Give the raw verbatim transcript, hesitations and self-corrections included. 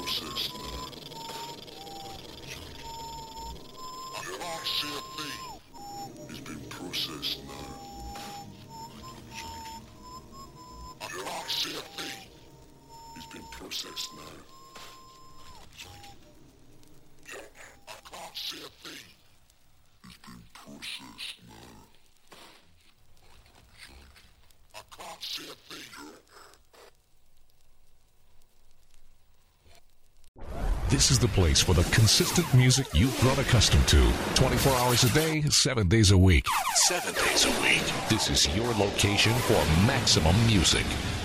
processed now. Can I see a thief? It's been processed now. Can I see a thief? It's been processed now. I can't see a thief. It's been processed now. I can't see a thief. This is the place for the consistent music you've grown accustomed to. twenty-four hours a day, seven days a week. Seven days a week. This is your location for maximum music.